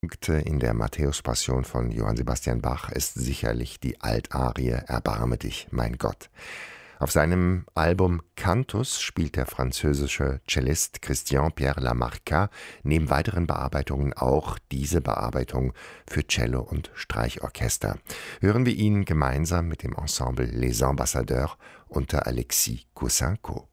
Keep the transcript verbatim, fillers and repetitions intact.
In der Matthäus-Passion von Johann Sebastian Bach ist sicherlich die Altarie »Erbarme dich, mein Gott«. Auf seinem Album Cantus spielt der französische Cellist Christian Pierre Lamarca neben weiteren Bearbeitungen auch diese Bearbeitung für Cello und Streichorchester. Hören wir ihn gemeinsam mit dem Ensemble Les Ambassadeurs unter Alexis Koussinko.